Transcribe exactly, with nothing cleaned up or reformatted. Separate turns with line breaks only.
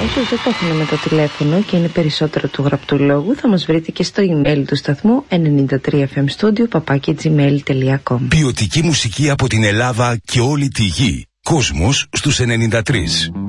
Όσους δεν το έχουν με το τηλέφωνο και είναι περισσότερο του γραπτού λόγου, θα μας βρείτε και στο email του σταθμού ενενήντα τρία εφ εμ studio παπάκι τζι μέιλ τελεία κομ.
Ποιοτική μουσική από την Ελλάδα και όλη τη γη. Κόσμος στους ενενήντα τρία.